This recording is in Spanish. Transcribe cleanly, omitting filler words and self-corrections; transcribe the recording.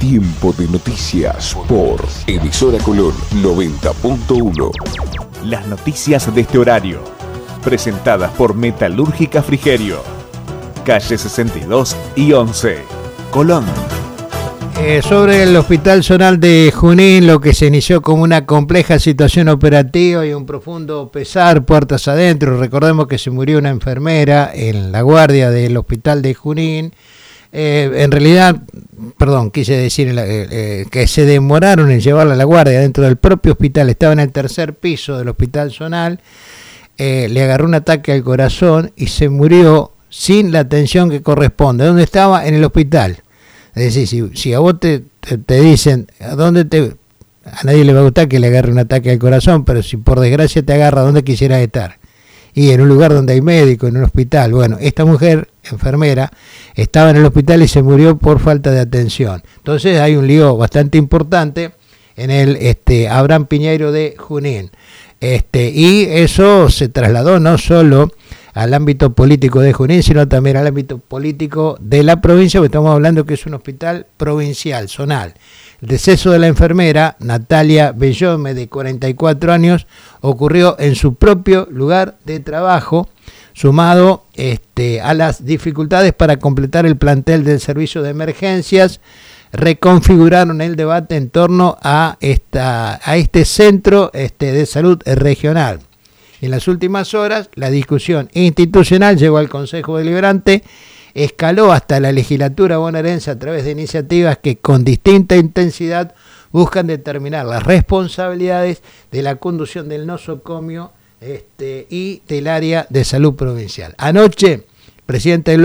Tiempo de noticias por Emisora Colón 90.1. Las noticias de este horario, presentadas por Metalúrgica Frigerio, calle 62 y 11, Colón. Sobre el Hospital Zonal de Junín, lo que se inició como una compleja situación operativa y un profundo pesar puertas adentro. Recordemos que se murió una enfermera en la guardia del Hospital de Junín. En realidad, quise decir que se demoraron en llevarla a la guardia dentro del propio hospital. Estaba en el tercer piso del Hospital Zonal, le agarró un ataque al corazón y se murió sin la atención que corresponde. ¿Dónde estaba? En el hospital. Es decir, si a vos te dicen, a nadie le va a gustar que le agarre un ataque al corazón, pero si por desgracia te agarra, ¿dónde quisieras estar? Y en un lugar donde hay médico, en un hospital. Bueno, esta mujer, enfermera, estaba en el hospital y se murió por falta de atención. Entonces hay un lío bastante importante en el Abraham Piñeiro de Junín. Y eso se trasladó no solo al ámbito político de Junín, sino también al ámbito político de la provincia, porque estamos hablando que es un hospital provincial, zonal. El deceso de la enfermera, Natalia Bellome, de 44 años, ocurrió en su propio lugar de trabajo, sumado a las dificultades para completar el plantel del servicio de emergencias. Reconfiguraron el debate en torno a este centro de salud regional. En las últimas horas, la discusión institucional llegó al Consejo Deliberante, escaló hasta la legislatura bonaerense a través de iniciativas que con distinta intensidad buscan determinar las responsabilidades de la conducción del nosocomio y del área de salud provincial. Anoche, el presidente del